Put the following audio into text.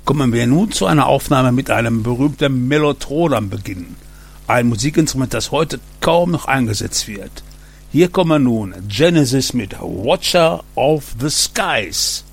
Kommen wir nun zu einer Aufnahme mit einem berühmten Mellotron am Beginn. Ein Musikinstrument, das heute kaum noch eingesetzt wird. Hier kommen nun Genesis mit Watcher of the Skies.